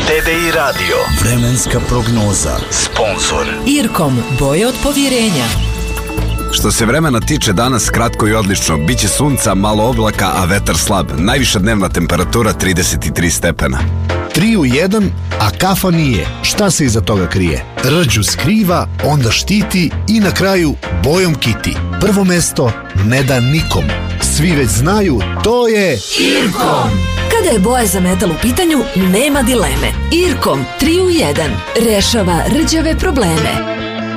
TDI Radio. Vremenska prognoza. Sponzor Irkom, boje od povjerenja. Što se vremena tiče, danas kratko i odlično. Biće sunca, malo oblaka, a vetar slab. Najviša dnevna temperatura 33 stepena. 3 u 1, a kafa nije. Šta se iza toga krije? Rđu skriva, onda štiti i na kraju bojom kiti. Prvo mesto ne da nikom. Svi već znaju, to je Irkom. Kada je boja za metal u pitanju, nema dileme. Irkom 3 u 1 rešava rđave probleme.